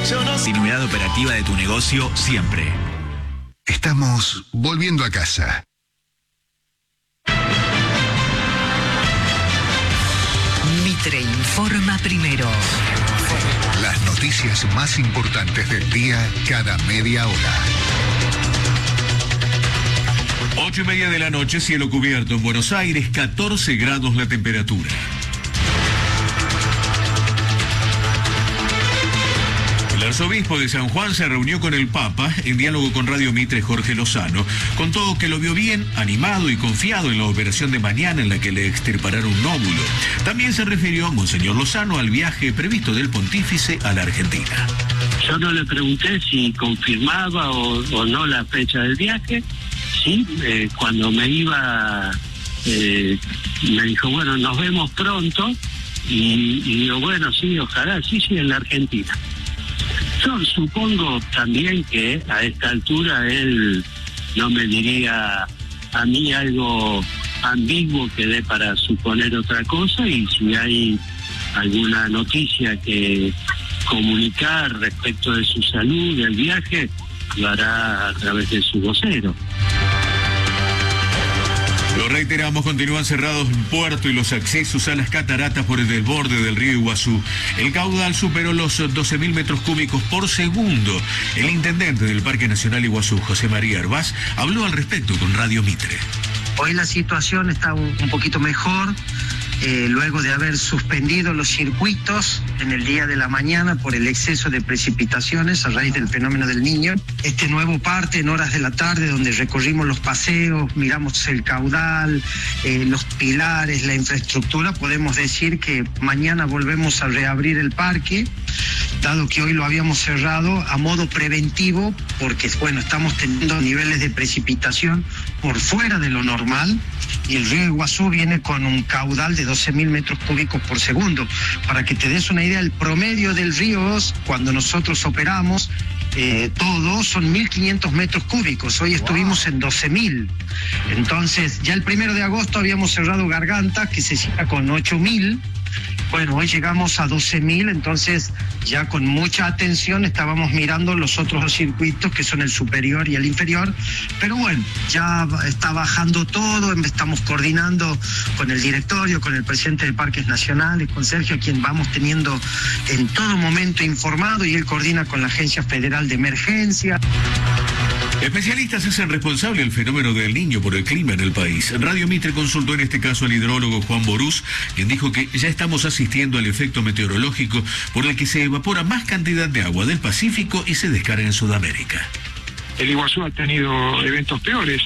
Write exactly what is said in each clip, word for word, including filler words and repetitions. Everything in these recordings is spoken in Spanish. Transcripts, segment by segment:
Continuidad operativa de tu negocio siempre. Estamos volviendo a casa. Mitre informa primero. Las noticias más importantes del día cada media hora. Ocho y media de la noche, cielo cubierto en Buenos Aires, catorce grados la temperatura. El arzobispo de San Juan se reunió con el Papa. En diálogo con Radio Mitre, Jorge Lozano contó que lo vio bien, animado y confiado en la operación de mañana en la que le extirparán un nódulo. También se refirió Monseñor Lozano al viaje previsto del pontífice a la Argentina. Yo no le pregunté si confirmaba o, o no la fecha del viaje. Sí, eh, cuando me iba, eh, me dijo, bueno, nos vemos pronto. Y, y digo, bueno, sí, ojalá, sí, sí, en la Argentina. Yo supongo también que a esta altura él no me diría a mí algo ambiguo que dé para suponer otra cosa, y si hay alguna noticia que comunicar respecto de su salud, del viaje, lo hará a través de su vocero. Lo reiteramos, continúan cerrados el puerto y los accesos a las cataratas por el desborde del río Iguazú. El caudal superó los doce mil metros cúbicos por segundo. El intendente del Parque Nacional Iguazú, José María Hervás, habló al respecto con Radio Mitre. Hoy la situación está un, un poquito mejor. Eh, luego de haber suspendido los circuitos en el día de la mañana por el exceso de precipitaciones a raíz del fenómeno del Niño. Este nuevo parte en horas de la tarde donde recorrimos los paseos, miramos el caudal, eh, los pilares, la infraestructura, podemos decir que mañana volvemos a reabrir el parque, dado que hoy lo habíamos cerrado a modo preventivo, porque bueno, estamos teniendo niveles de precipitación por fuera de lo normal, y el río Iguazú viene con un caudal de doce mil metros cúbicos por segundo. Para que te des una idea, el promedio del río, cuando nosotros operamos, eh, todo son mil quinientos metros cúbicos. Hoy estuvimos en doce mil. Entonces, ya el primero de agosto habíamos cerrado Garganta, que se cierra con ocho mil. Bueno, hoy llegamos a doce mil, entonces ya con mucha atención estábamos mirando los otros dos circuitos, que son el superior y el inferior, pero bueno, ya está bajando todo, estamos coordinando con el directorio, con el presidente de Parques Nacionales, con Sergio, a quien vamos teniendo en todo momento informado, y él coordina con la Agencia Federal de Emergencia. Especialistas hacen responsable el fenómeno del Niño por el clima en el país. Radio Mitre consultó en este caso al hidrólogo Juan Borús, quien dijo que ya estamos asistiendo al efecto meteorológico por el que se evapora más cantidad de agua del Pacífico y se descarga en Sudamérica. El Iguazú ha tenido eventos peores,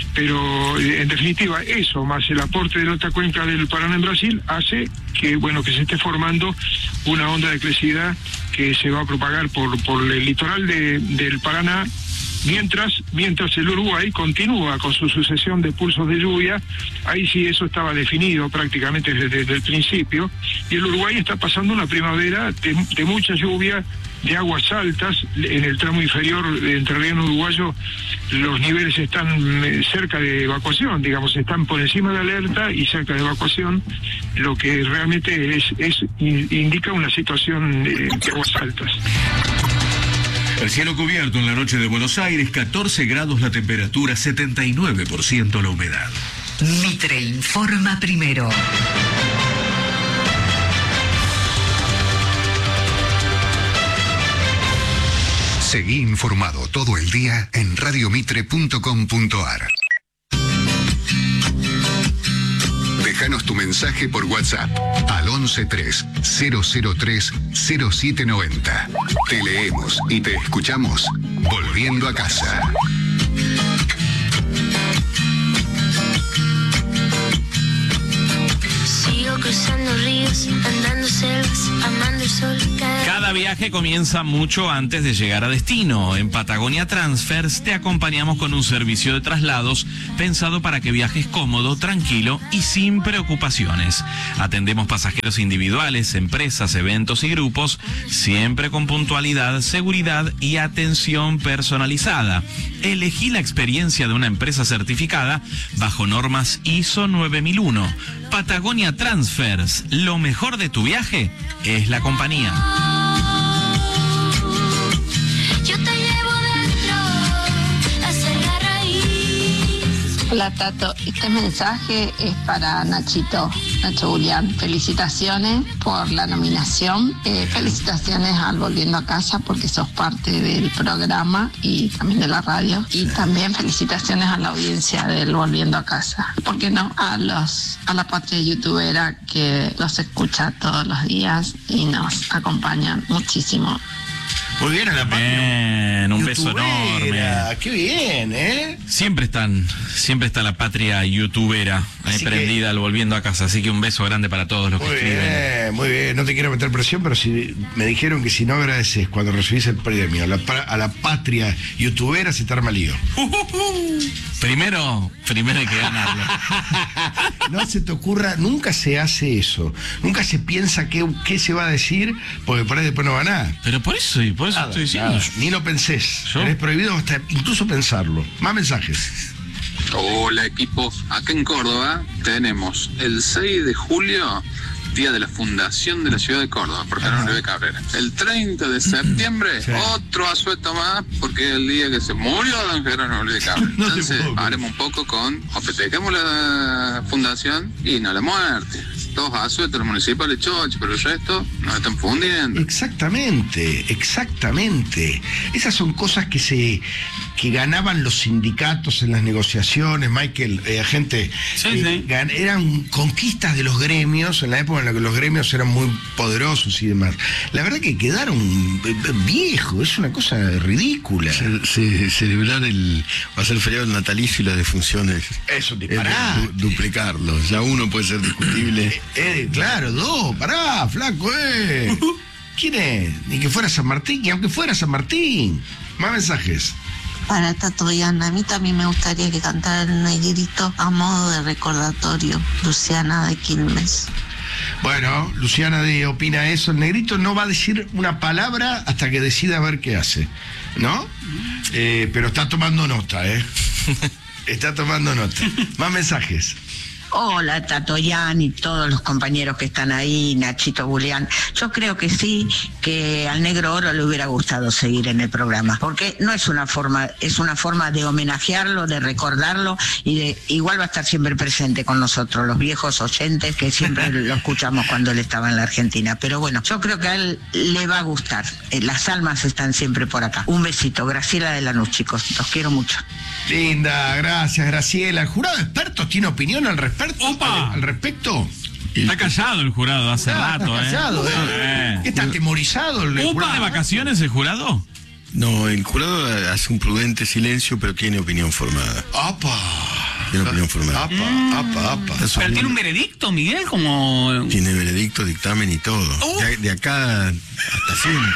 pero en definitiva eso, más el aporte de la otra cuenca del Paraná en Brasil, hace que bueno que se esté formando una onda de crecida que se va a propagar por, por el litoral de, del Paraná. Mientras, mientras el Uruguay continúa con su sucesión de pulsos de lluvia, ahí sí eso estaba definido prácticamente desde, desde el principio, y el Uruguay está pasando una primavera de, de mucha lluvia, de aguas altas. En el tramo inferior de Entrerriano Uruguayo los niveles están cerca de evacuación, digamos, están por encima de alerta y cerca de evacuación, lo que realmente es, es indica una situación de, de aguas altas. El cielo cubierto en la noche de Buenos Aires, catorce grados la temperatura, setenta y nueve por ciento la humedad. Mitre informa primero. Seguí informado todo el día en radiomitre punto com punto ar. Déjanos tu mensaje por WhatsApp al once tres cero cero tres cero siete noventa. Te leemos y te escuchamos volviendo a casa. Sigo cruzando ríos, andando selvas, amando el sol. Cada... Cada viaje comienza mucho antes de llegar a destino. En Patagonia Transfers te acompañamos con un servicio de traslados pensado para que viajes cómodo, tranquilo y sin preocupaciones. Atendemos pasajeros individuales, empresas, eventos y grupos, siempre con puntualidad, seguridad y atención personalizada. Elegí la experiencia de una empresa certificada bajo normas I S O nueve mil uno. Patagonia Transfers, lo mejor de tu viaje es la compañía. Hola Tato, este mensaje es para Nachito, Nacho Julián. Felicitaciones por la nominación, eh, felicitaciones al Volviendo a Casa porque sos parte del programa y también de la radio, y también felicitaciones a la audiencia del Volviendo a Casa. ¿Por qué no? A los a la patria youtubera que los escucha todos los días y nos acompañan muchísimo. Muy bien, a la patria. Bien, un beso youtubera. enorme. Qué bien, ¿eh? Siempre están, siempre está la patria youtubera ahí Así prendida que- al Volviendo a Casa. Así que un beso grande para todos los que Muy escriben. bien, muy bien. No te quiero meter presión, pero si me dijeron que si no agradeces cuando recibís el premio a la, pa- a la patria youtubera, se te arma lío. Primero, primero hay que ganarlo. No se te ocurra, nunca se hace eso. Nunca se piensa qué, qué se va a decir, porque por ahí después no va nada. Pero por eso, y por eso Nada, estoy diciendo. nada. Ni lo pensés. ¿Yo? Tenés prohibido hasta incluso pensarlo. Más mensajes. Hola equipo, acá en Córdoba tenemos el seis de julio, día de la fundación de la ciudad de Córdoba, por Gerardo Uribe Cabrera. El treinta de septiembre, Sí. otro asueto más, porque es el día que se murió don Gerardo Uribe Cabrera. No te Entonces, puedo creer. haremos un poco con, o festejemos la fundación y no la muerte. Todos asuetos, los municipales choches, pero el resto nos están fundiendo. Exactamente, exactamente. Esas son cosas que se que ganaban los sindicatos en las negociaciones, Michael, eh, gente, Sí, eh, sí. gan- eran conquistas de los gremios en la época en la que los gremios eran muy poderosos y demás. La verdad que quedaron eh, viejos, es una cosa ridícula. Ce- ce- celebrar el, va a ser feriado el natalicio y las defunciones. Eso, Es dispará. du- duplicarlo. Ya uno puede ser discutible. Eh, claro, dos, pará, flaco, eh. ¿Quién es? Ni que fuera San Martín, y aunque fuera San Martín. Más mensajes. Para Tato y Ana, a mí también me gustaría que cantara el Negrito a modo de recordatorio, Luciana de Quilmes. Bueno, Luciana de opina eso. El negrito no va a decir una palabra hasta que decida ver qué hace, ¿no? Eh, pero está tomando nota, ¿eh? Está tomando nota. Más mensajes. Hola, Tatoyán y todos los compañeros que están ahí, Nachito Julián. Yo creo que sí, que al Negro Oro le hubiera gustado seguir en el programa, porque no es una forma, es una forma de homenajearlo, de recordarlo y de igual va a estar siempre presente con nosotros, los viejos oyentes que siempre lo escuchamos cuando él estaba en la Argentina. Pero bueno, yo creo que a él le va a gustar. Eh, Las almas están siempre por acá. Un besito, Graciela de Lanús, chicos. Los quiero mucho. Linda, gracias, Graciela. ¿El jurado de expertos tiene opinión al respecto? ¡Opa! ¿Al, al respecto? Está callado el jurado hace Ah, rato, está ¿eh? callado, ¿eh? Eh. ¿Qué está atemorizado el ¿Upa jurado? de vacaciones el jurado? No, el jurado hace un prudente silencio, pero tiene opinión formada. ¡Apa! Tiene opinión formada. ¡Apa, apa, apa! Pero tiene un veredicto, Miguel, como... Tiene veredicto, dictamen y todo. De, de acá hasta siempre.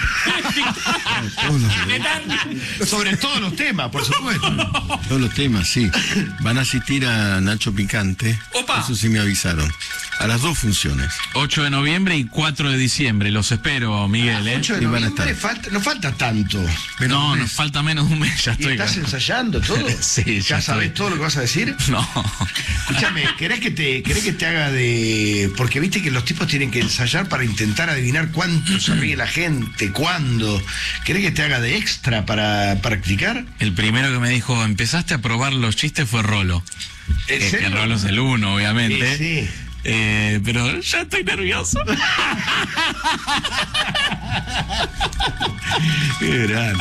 Todos los, Sobre todos los temas, por supuesto. todos los temas, sí. Van a asistir a Nacho Picante. ¡Opa! Eso sí me avisaron. A las dos funciones. ocho de noviembre y cuatro de diciembre. Los espero, Miguel, ¿eh? ocho de Y van a noviembre estar. falta, no falta tanto. No, nos falta menos de un mes, ya ¿Y estoy. estás acá. ensayando todo? Sí, ¿Ya ya sabes estoy. todo lo que vas a decir? No. Escúchame, ¿querés que te, querés que te haga de...? Porque viste que los tipos tienen que ensayar para intentar adivinar cuánto se ríe la gente, cuándo. ¿Querés que te haga de extra para practicar? El primero que me dijo, empezaste a probar los chistes fue Rolo. ¿En Que, serio? que Rolo es el uno, obviamente. Sí, sí. Eh, pero ya estoy nervioso. Qué grande.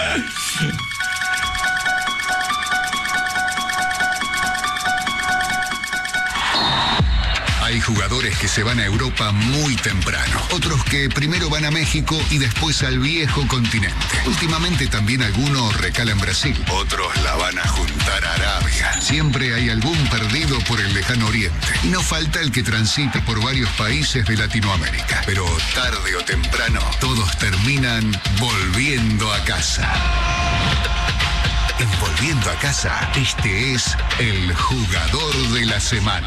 Hay jugadores que se van a Europa muy temprano, otros que primero van a México y después al viejo continente. Últimamente también algunos recalan Brasil, otros la van a juntar a Arabia. Siempre hay algún perdido por el lejano oriente y no falta el que transite por varios países de Latinoamérica. Pero tarde o temprano todos terminan volviendo a casa. En Volviendo a Casa, este es el jugador de la semana.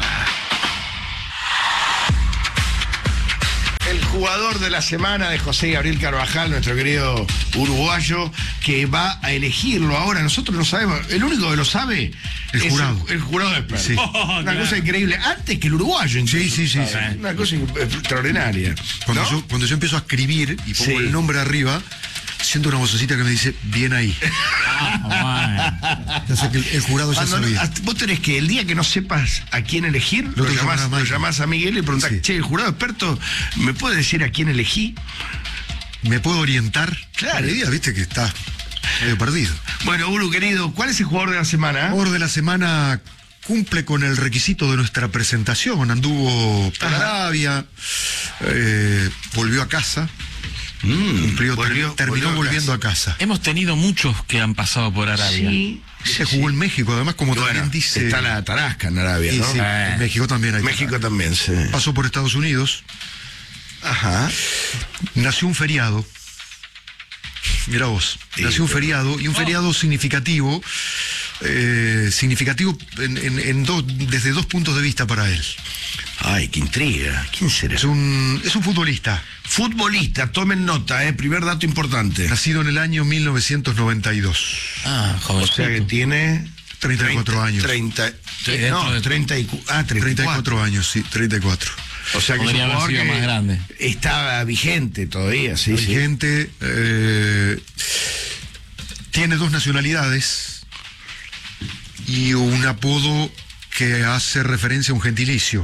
El jugador de la semana de José Gabriel Carvajal, nuestro querido uruguayo, que va a elegirlo ahora. Nosotros no sabemos, el único que lo sabe El es jurado. El, el jurado de expertos. Sí. Una claro. cosa increíble, antes que el uruguayo. incluso, Sí, sí, sí, ¿sabes? sí. Una cosa extraordinaria. Cuando, ¿no? yo, cuando yo empiezo a escribir y pongo Sí. el nombre arriba, siento una vocecita que me dice, bien ahí. Entonces, el, el jurado ya Cuando no- sabía. hasta- vos tenés que, el día que no sepas a quién elegir, lo, Lo tengo que llamás, llamar a lo Mike. llamás a Miguel y preguntás, Sí. che, el jurado experto, ¿me puede decir a quién elegí? ¿Me puedo orientar? Claro. El día, viste que está medio perdido. Bueno, Uru, querido, ¿cuál es el jugador de la semana? El jugador de la semana cumple con el requisito de nuestra presentación. Anduvo por Arabia, eh, volvió a casa. Mm, cumplió, volvió- terminó volvió a volviendo a casa. Hemos tenido muchos que han pasado por Arabia. Sí. Se jugó en México, además, como Bueno, también dice. está la Tarasca en Arabia, Sí, ¿no? sí, Eh. en México también hay. México también, sí. Pasó por Estados Unidos, Ajá. nació un feriado. Mira vos, Sí, nació un pero- feriado, y un feriado significativo, eh, significativo en, en- en dos- desde dos puntos de vista para él. Ay, qué intriga. ¿Quién será? Es un, es un futbolista, Futbolista, tomen nota, eh, primer dato importante. nacido en el año mil novecientos noventa y dos. Ah, O joven. sea que tiene treinta y cuatro años. treinta, Sí, dentro no, de- treinta y, cu- ah, treinta y treinta y cuatro. cuatro años, sí, treinta y cuatro. O sea que Podría es un haber jugador sido que más grande. estaba vigente todavía, sí, sí. Vigente, eh, tiene dos nacionalidades y un apodo que hace referencia a un gentilicio.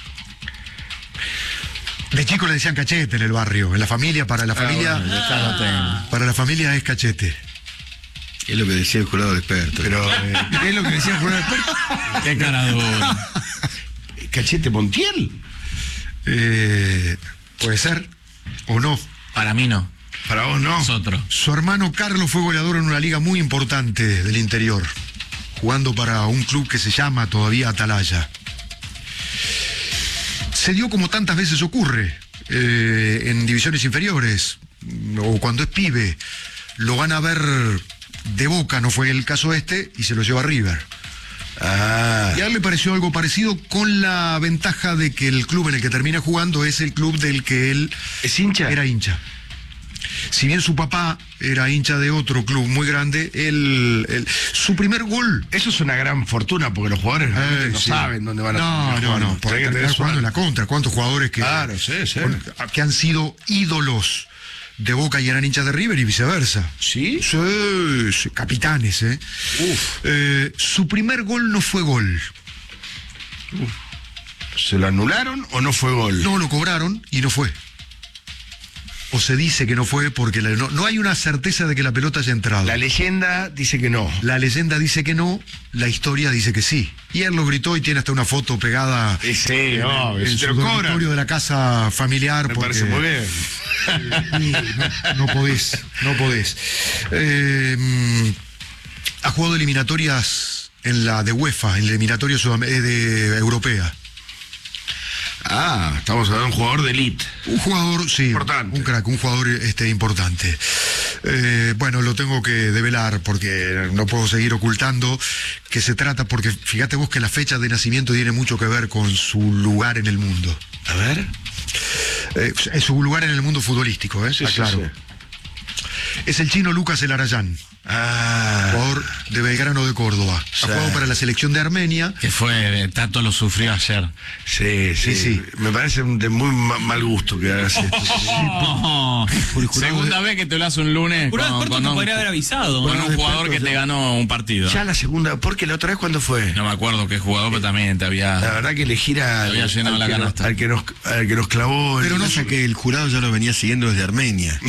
De chico le decían cachete en el barrio, en la familia, para la familia, bueno, ya está, lo tengo. para la familia es cachete. Es lo que decía el jurado de experto. Pero, eh, ¿qué es lo que decía el jurado experto? Qué cara dura. ¿Cachete Montiel? Eh, puede ser o no. Para mí no. Para vos no. Es otro. Su hermano Carlos fue goleador en una liga muy importante del interior, jugando para un club que se llama todavía Atalaya. Se dio como tantas veces ocurre eh, en divisiones inferiores, o cuando es pibe, lo van a ver de Boca, no fue el caso este, y se lo lleva a River. Ah. Y a él le pareció algo parecido, con la ventaja de que el club en el que termina jugando es el club del que él ¿Es hincha? era hincha. Si bien su papá era hincha de otro club muy grande, él, él- su primer gol. Eso es una gran fortuna porque los jugadores realmente Eh, no sí. saben dónde van a No, terminar no, jugando. no, porque Hay que tener terminar jugando en la suerte. contra. ¿Cuántos jugadores que, Claro, sí, sí. que han sido ídolos de Boca y eran hinchas de River y viceversa? ¿Sí? Sí, sí, capitanes, ¿eh? Uf. Eh, su primer gol no fue gol. ¿Se lo anularon o no fue gol? No lo cobraron y no fue. O se dice que no fue porque la- no, no hay una certeza de que la pelota haya entrado. La leyenda dice que no. La leyenda dice que no, la historia dice que sí. Y él lo gritó y tiene hasta una foto pegada Sí, sí, en, no, en si su te lo cobran. dormitorio de la casa familiar. Me porque- parece muy bien. No, no podés, no podés. Eh, mm, ha jugado eliminatorias en la de UEFA, en la eliminatoria sudam- eh, de europea. Ah, estamos hablando de un jugador de elite. Un jugador, sí, Importante. un crack, un jugador este, importante. Eh, bueno, lo tengo que develar porque no puedo seguir ocultando que se trata, porque fíjate vos que la fecha de nacimiento tiene mucho que ver con su lugar en el mundo. A ver. Eh, es su lugar en el mundo futbolístico, ¿eh? Sí, Ah, sí, claro. sí. Es el chino Lucas El Arayán, Ah. jugador de Belgrano de Córdoba. Sí. Ha jugado para la selección de Armenia. Que fue, Tato lo sufrió ayer. Sí, sí, Sí, sí. Me parece de muy ma- mal gusto que hagas esto. Oh, segunda vez que te lo hace un lunes Jurado con, experto con te un, podría haber avisado. con un Jurado jugador experto, que te ya. ganó un partido. Ya la segunda, porque la otra vez cuando fue. No me acuerdo qué jugador, pero también te había... La verdad que elegir al, Había llenado al la que, nos, canasta. al, que nos, al que nos clavó. Pero el- no sé Que el jurado ya lo venía siguiendo desde Armenia.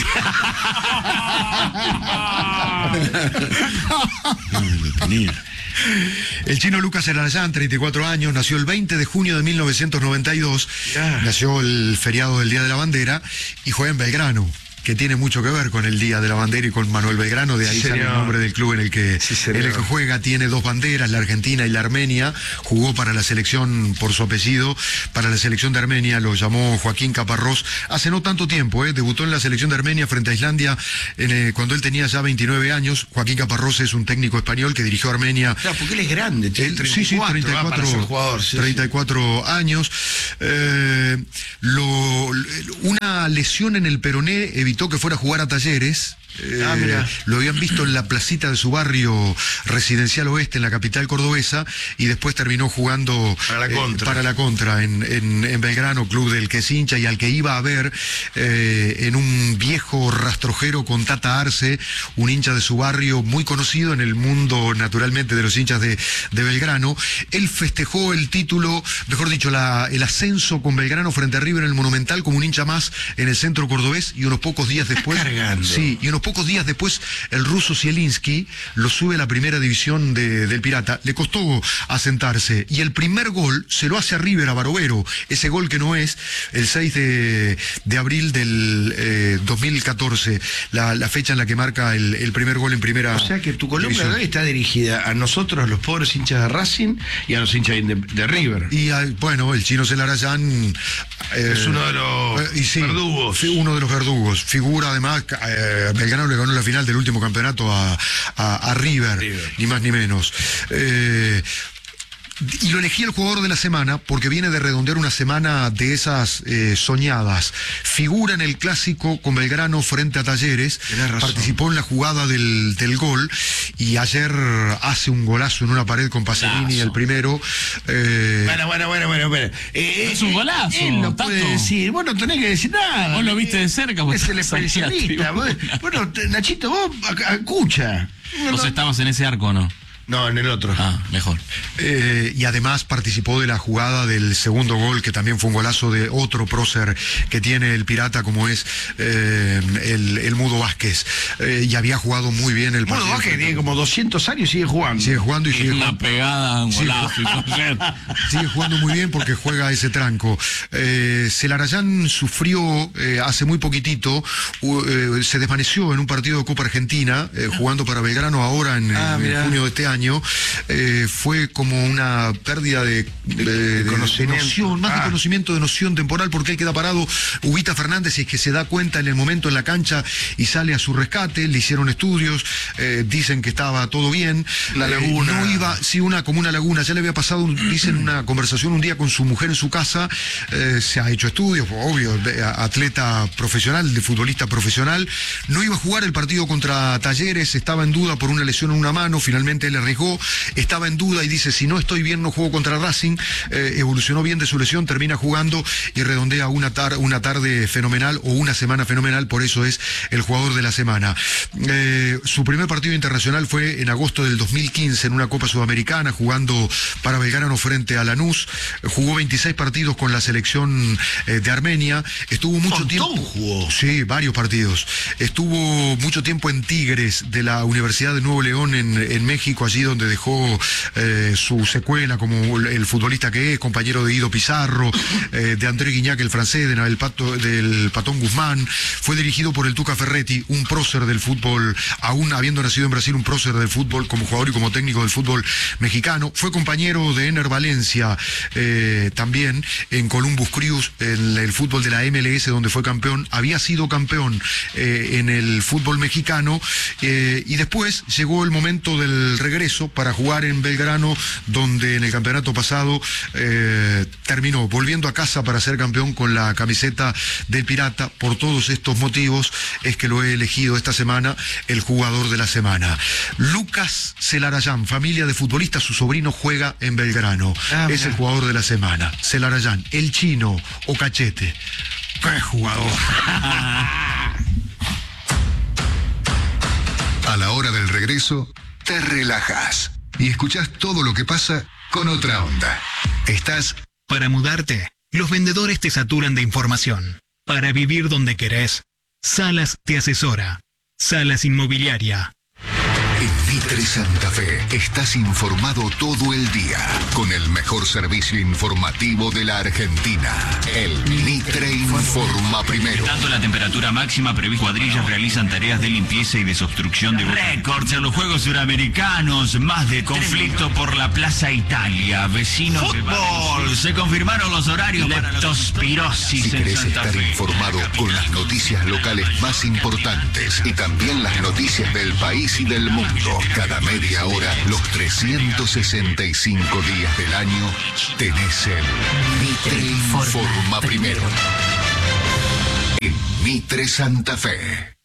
El chino Lucas El Arayán, treinta y cuatro años, nació el veinte de junio de mil novecientos noventa y dos, Ya. nació el feriado del Día de la Bandera y juega en Belgrano, que tiene mucho que ver con el Día de la Bandera y con Manuel Belgrano, de ahí Sí, sale el señor. nombre del club en el que, Sí, en señor. el que juega. Tiene dos banderas, la argentina y la armenia. Jugó para la selección, por su apellido, para la selección de Armenia, lo llamó Joaquín Caparrós hace no tanto tiempo, ¿eh? Debutó en la selección de Armenia frente a Islandia en, eh, cuando él tenía ya veintinueve años. Joaquín Caparrós es un técnico español que dirigió a Armenia. Claro, porque él es grande, tiene Él- treinta sí, y sí, cuatro, treinta y va, cuatro, para ser jugador. sí, treinta y sí. cuatro años. Eh, lo- una lesión en el peroné evitó que fuera a jugar a Talleres Eh, Ah, mirá. lo habían visto en la placita de su barrio residencial oeste, en la capital cordobesa, y después terminó jugando Para la eh, Contra. para la Contra en, en, en Belgrano, club del que es hincha y al que iba a ver eh, en un viejo rastrojero con Tata Arce, un hincha de su barrio muy conocido en el mundo naturalmente de los hinchas de, de Belgrano. Él festejó el título, mejor dicho, la, el ascenso con Belgrano frente a River en el Monumental como un hincha más en el centro cordobés, y unos pocos días después, cargando. sí, y unos pocos días después el ruso Zielinski lo sube a la primera división de- del Pirata. Le costó asentarse y el primer gol se lo hace a River, a Barovero, ese gol que no es, el seis de, de abril del eh, dos mil catorce, la, la fecha en la que marca el, el primer gol en primera. O sea que tu columna división. de hoy está dirigida a nosotros, los pobres hinchas de Racing, y a los hinchas de, de River. Y ah, bueno, el chino Celarayán eh, Es uno de los eh, y sí, verdugos. sí, uno de los verdugos. Figura además, eh, Belgrano le ganó la final del último campeonato a, a, a River, River. ni más ni menos. Eh, Y lo elegí el jugador de la semana porque viene de redondear una semana de esas eh, soñadas. Figura en el clásico con Belgrano frente a Talleres. Tenés razón. Participó en la jugada del, del gol y ayer hace un golazo en una pared con Pacerini, Golazo. el primero. Eh, Bueno, bueno, bueno, bueno, bueno. Eh, Es un golazo, Él lo Tato. puede decir. Vos no tenés que decir nada. Vos lo viste de cerca, vos Es el estás ahí en la especialista. Vos- tribuna. Bueno, te- Nachito, vos ac- escucha. ¿Vos estabas en ese arco o no? No, en el otro. Ah, mejor. Eh, y además participó de la jugada del segundo gol, que también fue un golazo de otro prócer que tiene el Pirata, como es eh, el, el Mudo Vázquez. Eh, y había jugado muy bien el Modo partido. Vázquez tiene como doscientos años y sigue jugando. Sigue jugando y sigue Una jugando. pegada, un Sí, golazo. y todo ayer. Sigue jugando muy bien porque juega ese tranco. Eh, Celarayán sufrió eh, hace muy poquitito, u- eh, se desvaneció en un partido de Copa Argentina, eh, jugando para Belgrano ahora en, Ah, en mirá. junio de este año. Eh, fue como una pérdida de, de- de- de conocimiento. noción, más Ah. de conocimiento, de noción temporal, porque él queda parado. Ubita Fernández, y es que se da cuenta en el momento en la cancha y sale a su rescate. Le hicieron estudios, eh, dicen que estaba todo bien. La Eh, laguna. no iba, sí, una como una laguna. Ya le había pasado, un- dicen, una conversación un día con su mujer en su casa. Eh, se ha hecho estudios, obvio, de- a- atleta profesional, de futbolista profesional. No iba a jugar el partido contra Talleres, estaba en duda por una lesión en una mano. Finalmente él arriesgó, estaba en duda y dice: si no estoy bien, no juego contra Racing. Eh, evolucionó bien de su lesión, termina jugando y redondea una, tar- una tarde fenomenal o una semana fenomenal. Por eso es el jugador de la semana. Eh, su primer partido internacional fue en agosto del dos mil quince en una Copa Sudamericana, jugando para Belgrano frente a Lanús. Jugó veintiséis partidos con la selección eh, de Armenia. Estuvo mucho Montón tiempo. jugó. Sí, varios partidos. Estuvo mucho tiempo en Tigres de la Universidad de Nuevo León en, en México, allí donde dejó eh, su secuela como el futbolista que es, compañero de Guido Pizarro, eh, de André Guignac, el francés, de Navel Pato- del Patón Guzmán. Fue dirigido por el Tuca Ferretti, un prócer del fútbol, aún habiendo nacido en Brasil, un prócer del fútbol como jugador y como técnico del fútbol mexicano. Fue compañero de Ener Valencia eh, también en Columbus Crews, en el fútbol de la M L S, donde fue campeón. Había sido campeón eh, en el fútbol mexicano, eh, y después llegó el momento del regreso para jugar en Belgrano, donde en el campeonato pasado eh, terminó volviendo a casa para ser campeón con la camiseta del Pirata. Por todos estos motivos es que lo he elegido esta semana el jugador de la semana. Lucas Celarayán, familia de futbolistas, su sobrino juega en Belgrano. Ah, es mirá. el jugador de la semana. Celarayán, el chino o Cachete. ¡Qué jugador! A la hora del regreso, te relajas y escuchás todo lo que pasa con otra onda. Estás Para mudarte, los vendedores te saturan de información. Para vivir donde querés, Salas te asesora. Salas Inmobiliaria. en Mitre Santa Fe. Estás informado todo el día con el mejor servicio informativo de la Argentina. El Mitre informa primero. Tanto la temperatura máxima prevista, cuadrillas realizan tareas de limpieza y desobstrucción de récords en los Juegos Suramericanos, más de conflicto por la Plaza Italia, vecinos fútbol, se confirmaron los horarios para leptospirosis Si en querés Santa estar Fe. informado con las noticias locales más importantes y también las noticias del país y del mundo, cada media hora, los trescientos sesenta y cinco días del año, tenés el Mitre Informa Primero. En Mitre Santa Fe.